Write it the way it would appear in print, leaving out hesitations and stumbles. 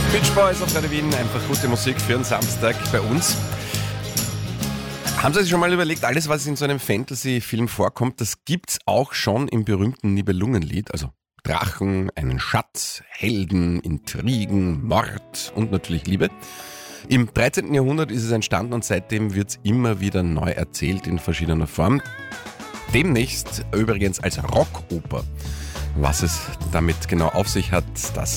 Beach Boys auf Radio Wien, einfach gute Musik für einen Samstag bei uns. Haben Sie sich schon mal überlegt, alles, was in so einem Fantasy-Film vorkommt, das gibt's auch schon im berühmten Nibelungenlied, also Drachen, einen Schatz, Helden, Intrigen, Mord und natürlich Liebe. Im 13. Jahrhundert ist es entstanden und seitdem wird es immer wieder neu erzählt in verschiedener Form. Demnächst übrigens als Rockoper. Was es damit genau auf sich hat, das